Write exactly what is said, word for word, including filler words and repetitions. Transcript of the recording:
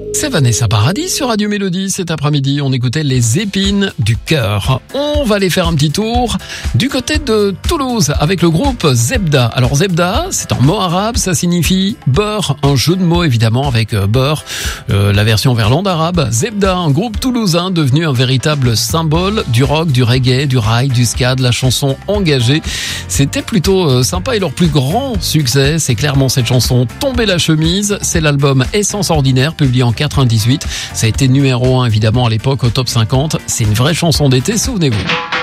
C'est Vanessa Paradis sur Radio Mélodie. Cet après-midi, on écoutait Les Épines du Cœur. On va aller faire un petit tour du côté de Toulouse avec le groupe Zebda. Alors Zebda, c'est en mot arabe, ça signifie beurre, un jeu de mots évidemment avec euh, beurre, euh, la version verlan arabe. Zebda, un groupe toulousain devenu un véritable symbole du rock, du reggae, du rail, du ska, de la chanson engagée. C'était plutôt euh, sympa et leur plus grand succès, c'est clairement cette chanson Tomber la chemise. C'est l'album Essence ordinaire, publié en quatre-vingt-dix-huit. Ça a été numéro un évidemment à l'époque au top cinquante. C'est une vraie chanson d'été, souvenez-vous.